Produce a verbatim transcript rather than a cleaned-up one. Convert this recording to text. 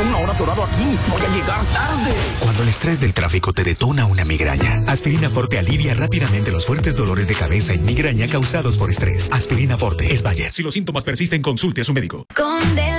una hora atorado aquí. Voy a llegar tarde. Cuando el estrés del tráfico te detona una migraña, Aspirina Forte alivia rápidamente los fuertes dolores de cabeza y migraña causados por estrés. Aspirina Forte es Bayer. Si los síntomas persisten, consulte a su médico. Con